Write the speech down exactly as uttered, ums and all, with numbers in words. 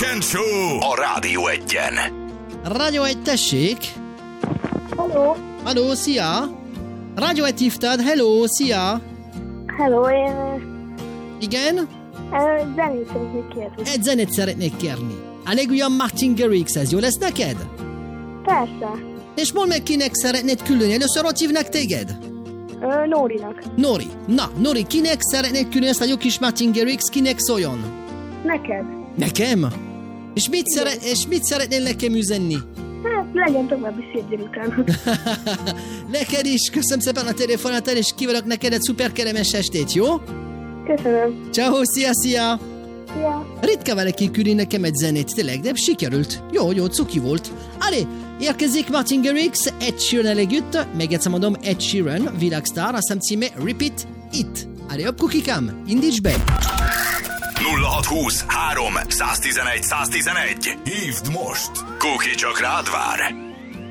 Weekend Show a Rádió Egyen. Rádió Egy, tessék! Hello! Halló, szia! Rádió Egy hívtad, hello, szia! Hello, én... Igen? Uh, zenét szeretnék kérni. Egy zenét szeretnék kérni. A legújabb Martin Garrixhez, jó lesz neked? Persze. És mondd meg, kinek szeretnéd küldeni. Először ott hívnak téged? Uh, Nórinak. Nori. Na, Nori, kinek szeretnéd küldeni ezt a jó kis Martin Garrix, kinek szóljon? Neked. Nekem? És mit, szeret, és mit szeretnél nekem üzenni? Hát, legyen további szép délután. Neked is, köszönöm szépen a telefonátát, és kívánok neked egy szuper kellemes estét, jó? Köszönöm. Ciao, szia, szia! Szia! Ritka valaki küldi nekem egy zenét, tényleg, de sikerült. Jó, jó, cuki volt. Allez, érkezik Martin Garrix, Ed Sheeran együtt, még egyszer mondom, Ed Sheeran, világsztár, a szám címe Repeat It. Allez, hopp, kukikám, indíts be! nulla hat húsz három száztizenegy száztizenegy. Hívd most! Kuki csak rád vár!